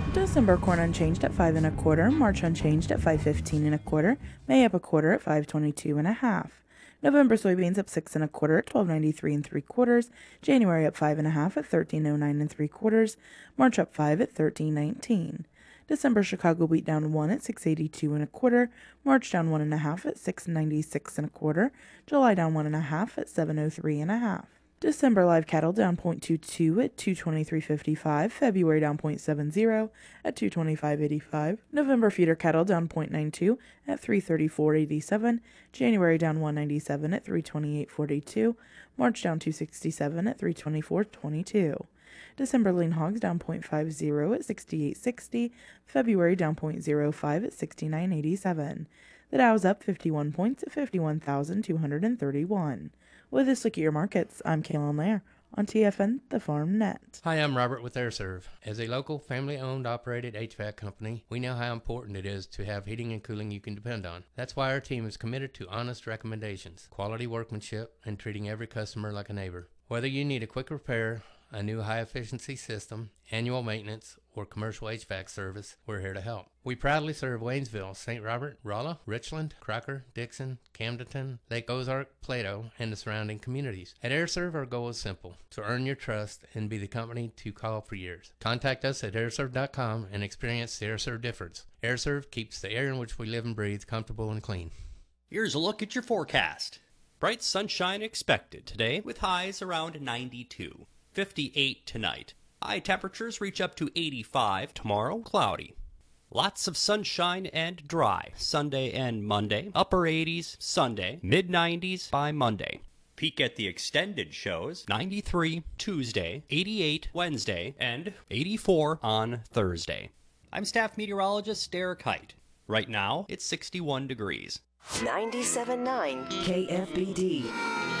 December corn unchanged at 5 1/4, March unchanged at 5.15 1/4, May up 1/4 at 5.22 1/2. November soybeans up 6 1/4 at 12.93 3/4, January up 5 1/2 at 13.09 3/4, March up 5 at 13.19. December Chicago wheat down 1 at 6.82 1/4, March down 1 1/2 at 6.96 1/4, July down 1 1/2 at 7.03 1/2. December live cattle down 0.22 at 223.55, February down 0.70 at 225.85, November feeder cattle down 0.92 at 334.87, January down 197 at 328.42, March down 267 at 324.22. December lean hogs down 0.50 at 68.60, February down 0.05 at 69.87. The Dow's up 51 points at 51,231. With this look at your markets, I'm Kaylin Lair on TFN The Farm Net. Hi, I'm Robert with AirServe. As a local, family-owned, operated HVAC company, we know how important it is to have heating and cooling you can depend on. That's why our team is committed to honest recommendations, quality workmanship, and treating every customer like a neighbor. Whether you need a quick repair, a new high-efficiency system, annual maintenance, or commercial HVAC service, we're here to help. We proudly serve Waynesville, St. Robert, Rolla, Richland, Crocker, Dixon, Camdenton, Lake Ozark, Plato, and the surrounding communities. At AirServe, our goal is simple: to earn your trust and be the company to call for years. Contact us at airserve.com and experience the AirServe difference. AirServe keeps the air in which we live and breathe comfortable and clean. Here's a look at your forecast. Bright sunshine expected today with highs around 92. 58 tonight. High temperatures reach up to 85 tomorrow, cloudy. Lots of sunshine and dry Sunday and Monday. Upper 80s Sunday, mid 90s by Monday. Peak at the extended shows 93 Tuesday, 88 Wednesday, and 84 on Thursday. I'm staff meteorologist Derek Height. Right now, it's 61 degrees. 97.9 KFBD.